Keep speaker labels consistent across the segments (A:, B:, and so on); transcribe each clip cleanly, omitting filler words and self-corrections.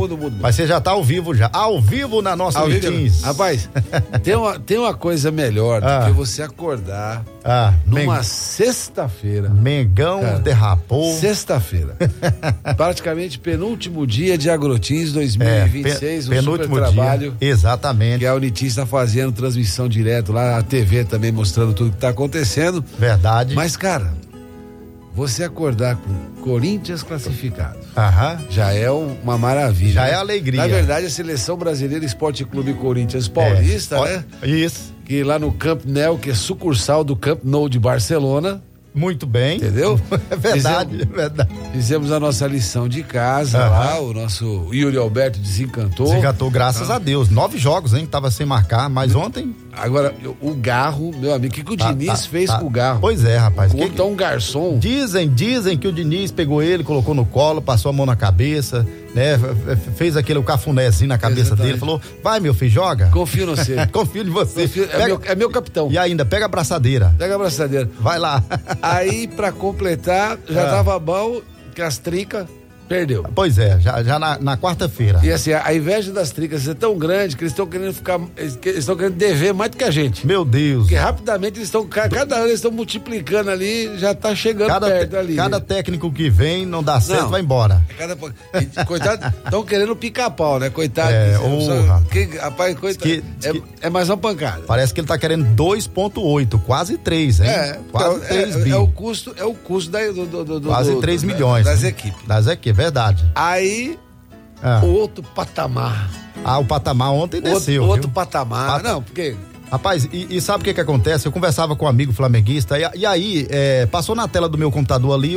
A: Mudo.
B: Mas você já tá ao vivo na nossa Litins.
A: Rapaz, tem uma coisa melhor do que você acordar numa sexta-feira.
B: Mengão, cara, derrapou.
A: Sexta-feira. Praticamente penúltimo dia de Agrotins 2026,
B: penúltimo
A: super trabalho.
B: Dia. Exatamente.
A: Que a Unitins está fazendo transmissão direto lá, a TV também mostrando tudo que tá acontecendo.
B: Verdade.
A: Mas, cara, você acordar com Corinthians classificado, já é uma maravilha.
B: Já é alegria.
A: Na verdade, a Seleção Brasileira Esporte Clube Corinthians Paulista, né?
B: Isso.
A: Que lá no Camp Nou, que é sucursal do Camp Nou de Barcelona.
B: Muito bem.
A: Entendeu?
B: É verdade,
A: Fizemos a nossa lição de casa lá, o nosso Yuri Alberto desencantou.
B: Desencantou, graças a Deus. 9 jogos, hein? Tava sem marcar, mas ontem...
A: Agora, o Garro, meu amigo, o que o Diniz fez com o Garro?
B: Pois é, rapaz.
A: Conta um garçom.
B: Dizem que o Diniz pegou ele, colocou no colo, passou a mão na cabeça, né? Fez aquele cafunézinho na cabeça dele, falou, vai meu filho, joga.
A: Confio no você.
B: Confio em você.
A: É meu capitão.
B: E ainda, pega a braçadeira. Vai lá.
A: Aí, pra completar, já tava bom que as tricas perdeu.
B: Pois é, já na quarta-feira.
A: E assim, a inveja das tricas é tão grande que eles estão querendo dever mais do que a gente.
B: Meu Deus.
A: Porque rapidamente eles estão, cada ano eles estão multiplicando ali, já tá chegando perto ali.
B: Cada técnico que vem, não dá certo, vai embora.
A: Coitado, estão querendo pica-pau, né? Coitado. Rapaz, coitado. É mais uma pancada.
B: Parece que ele tá querendo 2,8, quase 3, hein? Quase 3 bi.
A: É o custo
B: quase 3 milhões.
A: Das equipes.
B: Verdade.
A: Aí, o outro patamar.
B: O patamar ontem desceu.
A: Outro patamar. Não, porque...
B: Rapaz, e sabe o que acontece? Eu conversava com um amigo flamenguista e aí passou na tela do meu computador ali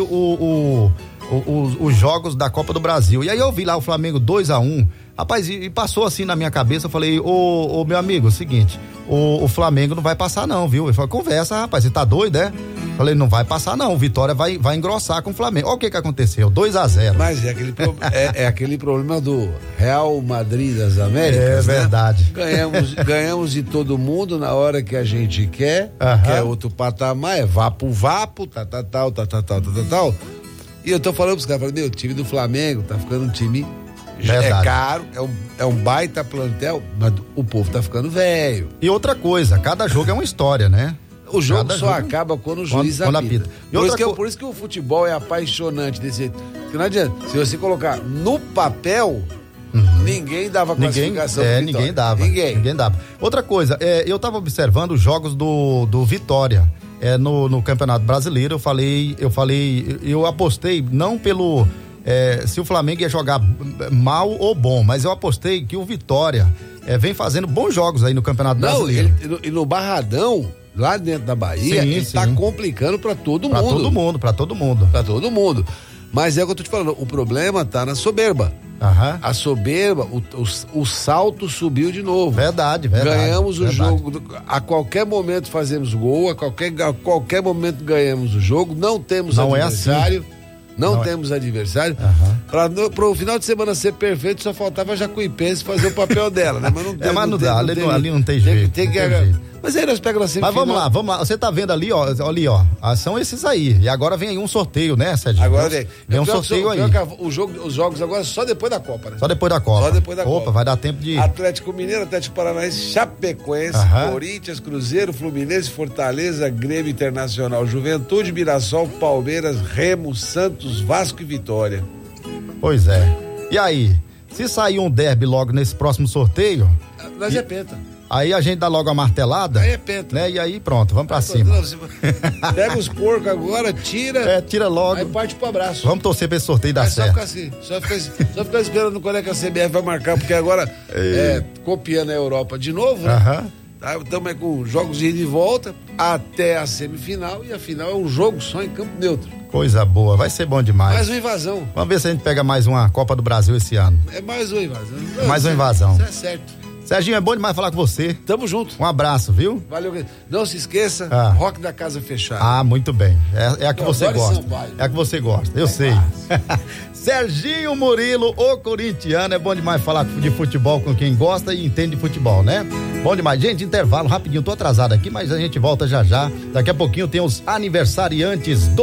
B: os jogos da Copa do Brasil. E aí eu vi lá o Flamengo 2-1. Rapaz, e passou assim na minha cabeça, eu falei, ô meu amigo, é o seguinte, o Flamengo não vai passar não, viu? Ele falou, conversa, rapaz, você tá doido, é? Falei, não vai passar não, o Vitória vai engrossar com o Flamengo. Olha o que aconteceu, 2-0.
A: Mas é aquele problema do Real Madrid das Américas,
B: né? Verdade.
A: Ganhamos de todo mundo na hora que a gente quer, que é outro patamar, é vapo, tal. E eu tô falando pros caras, meu, o time do Flamengo tá ficando um time... Verdade. É caro, é um baita plantel, mas o povo tá ficando velho.
B: E outra coisa, cada jogo é uma história, né?
A: O jogo só acaba quando o juiz apita. Por isso que o futebol é apaixonante desse jeito. Porque não adianta, se você colocar no papel, ninguém dava classificação.
B: Ninguém dava. Outra coisa, eu tava observando os jogos do Vitória. No Campeonato Brasileiro, eu apostei não pelo... se o Flamengo ia jogar mal ou bom, mas eu apostei que o Vitória vem fazendo bons jogos aí no Campeonato Brasileiro.
A: E no Barradão, lá dentro da Bahia, ele tá complicando pra todo mundo.
B: Pra todo mundo.
A: Mas é o que eu tô te falando, o problema tá na soberba. A soberba, o salto subiu de novo.
B: Verdade.
A: Ganhamos o jogo, a qualquer momento fazemos gol, a qualquer momento ganhamos o jogo, não temos adversário.
B: Assim.
A: Não temos adversário. Para o final de semana ser perfeito, só faltava a Jacuipense fazer o papel dela, né?
B: Mas não dá, ali não tem jeito.
A: Mas aí nós pegamos assim.
B: Mas vamos lá. Você tá vendo ali, ó. São esses aí. E agora vem aí um sorteio, né, Sérgio?
A: Agora
B: vem um sorteio aí.
A: Os jogos agora só depois da Copa, né?
B: Só depois da Copa. Vai dar tempo de...
A: Atlético Mineiro, Atlético Paranaense, Chapecoense, Corinthians, Cruzeiro, Fluminense, Fortaleza, Grêmio Internacional, Juventude, Mirassol, Palmeiras, Remo, Santos, Vasco e Vitória.
B: Pois é. E aí? Se sair um derby logo nesse próximo sorteio...
A: Nós é penta.
B: Aí a gente dá logo a martelada.
A: Aí é penta.
B: Né? E aí pronto, vamos pra cima.
A: Pega os porcos agora, tira.
B: Tira logo.
A: Aí parte pro abraço.
B: Vamos torcer pra esse sorteio dar certo.
A: Só ficar esperando quando é que a CBF vai marcar, porque agora copiando a Europa de novo, né? Estamos aí com jogos de ida e volta até a semifinal, e a final é um jogo só em campo neutro.
B: Coisa boa, vai ser bom demais.
A: Mais uma invasão.
B: Vamos ver se a gente pega mais uma Copa do Brasil esse ano.
A: É mais uma invasão.
B: Mais uma invasão.
A: Isso é certo.
B: Serginho, é bom demais falar com você.
A: Tamo junto.
B: Um abraço, viu?
A: Valeu. Não se esqueça, Rock da Casa Fechada.
B: Muito bem. É a que você gosta. É a que você gosta, eu sei. Serginho Murilo, o corintiano. É bom demais falar de futebol com quem gosta e entende de futebol, né? Bom demais. Gente, intervalo rapidinho. Tô atrasado aqui, mas a gente volta já. Daqui a pouquinho tem os aniversariantes do